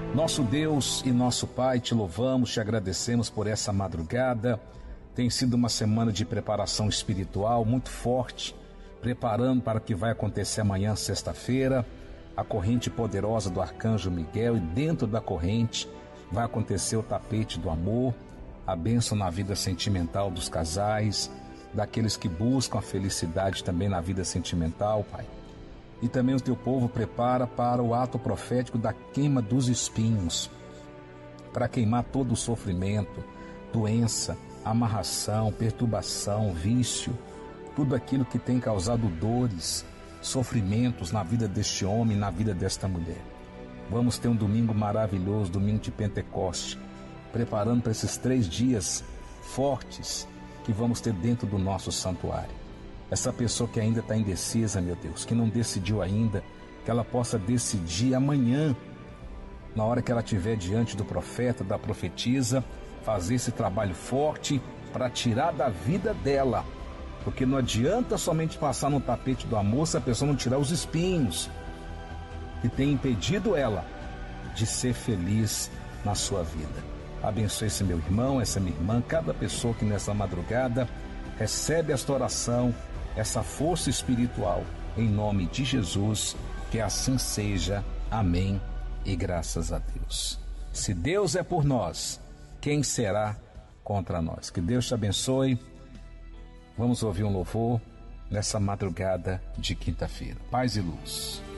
Nosso Deus e nosso Pai, te louvamos, te agradecemos por essa madrugada. Tem sido uma semana de preparação espiritual muito forte, preparando para o que vai acontecer amanhã, sexta-feira, a corrente poderosa do Arcanjo Miguel, e dentro da corrente vai acontecer o tapete do amor, a bênção na vida sentimental dos casais, daqueles que buscam a felicidade também na vida sentimental, Pai. E também o teu povo prepara para o ato profético da queima dos espinhos, para queimar todo o sofrimento, doença, amarração, perturbação, vício, tudo aquilo que tem causado dores, sofrimentos na vida deste homem, na vida desta mulher. Vamos ter um domingo maravilhoso, domingo de Pentecoste, preparando para esses 3 dias fortes que vamos ter dentro do nosso santuário. Essa pessoa que ainda está indecisa, meu Deus, que não decidiu ainda, que ela possa decidir amanhã, na hora que ela estiver diante do profeta, da profetisa, fazer esse trabalho forte para tirar da vida dela. Porque não adianta somente passar no tapete do amor se a pessoa não tirar os espinhos que tem impedido ela de ser feliz na sua vida. Abençoe esse meu irmão, essa minha irmã, cada pessoa que nessa madrugada recebe esta oração, essa força espiritual, em nome de Jesus, que assim seja. Amém e graças a Deus. Se Deus é por nós, quem será contra nós? Que Deus te abençoe. Vamos ouvir um louvor nessa madrugada de quinta-feira. Paz e luz.